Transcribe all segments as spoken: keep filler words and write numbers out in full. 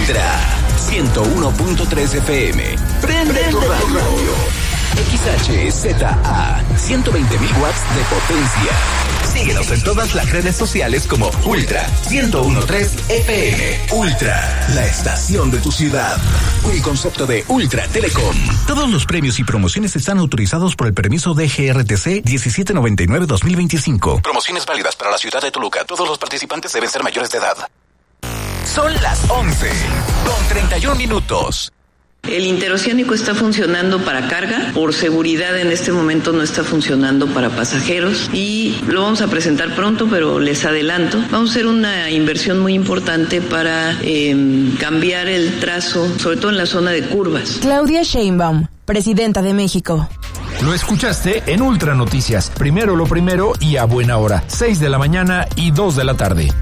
Ultra ciento uno punto tres F M. Prende, Prende tu radio. X H Z A, ciento veinte mil watts de potencia. Síguenos en todas las redes sociales como Ultra ciento uno punto tres F M. Ultra, la estación de tu ciudad. Un concepto de Ultra Telecom. Todos los premios y promociones están autorizados por el permiso de G R T C diecisiete noventa y nueve dos mil veinticinco. Promociones válidas para la ciudad de Toluca. Todos los participantes deben ser mayores de edad. Son las once con treinta y un minutos. El interoceánico está funcionando para carga, por seguridad en este momento no está funcionando para pasajeros y lo vamos a presentar pronto, pero les adelanto, vamos a hacer una inversión muy importante para eh, cambiar el trazo, sobre todo en la zona de curvas. Claudia Sheinbaum, presidenta de México. Lo escuchaste en Ultra Noticias, primero lo primero y a buena hora, seis de la mañana y dos de la tarde.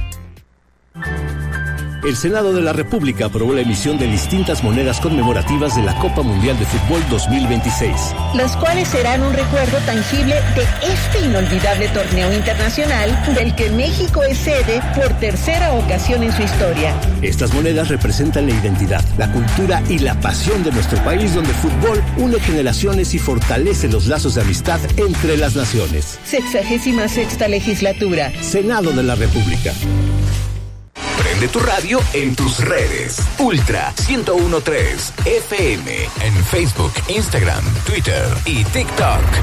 El Senado de la República aprobó la emisión de distintas monedas conmemorativas de la Copa Mundial de Fútbol dos mil veintiséis. Las cuales serán un recuerdo tangible de este inolvidable torneo internacional del que México es sede por tercera ocasión en su historia. Estas monedas representan la identidad, la cultura y la pasión de nuestro país, donde el fútbol une generaciones y fortalece los lazos de amistad entre las naciones. Sexagésima sexta legislatura. Senado de la República. Prende tu radio en tus redes. Ultra ciento uno punto tres F M en Facebook, Instagram, Twitter y TikTok.